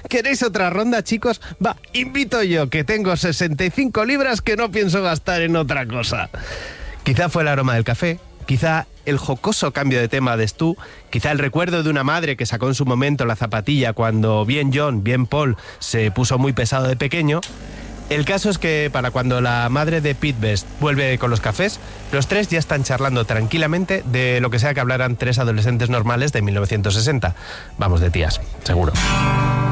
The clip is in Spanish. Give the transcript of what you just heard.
¿Queréis otra ronda, chicos? Va, invito yo, que tengo 65 libras que no pienso gastar en otra cosa. Quizá fue el aroma del café, quizá el jocoso cambio de tema de Stu, quizá el recuerdo de una madre que sacó en su momento la zapatilla cuando bien John, bien Paul se puso muy pesado de pequeño. El caso es que para cuando la madre de Pete Best vuelve con los cafés, los tres ya están charlando tranquilamente de lo que sea que hablaran tres adolescentes normales de 1960. Vamos, de tías, seguro.